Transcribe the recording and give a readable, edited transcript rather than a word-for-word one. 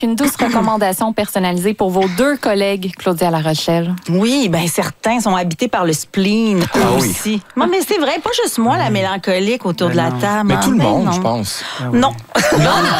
Une douce recommandation personnalisée pour vos 2 collègues, Claudia La Rochelle. Oui, bien certains sont habités par le spleen aussi. Oui. Non, mais c'est vrai, pas juste moi, la mélancolique autour de la table. Mais tout le monde, non. je pense. Non. Non,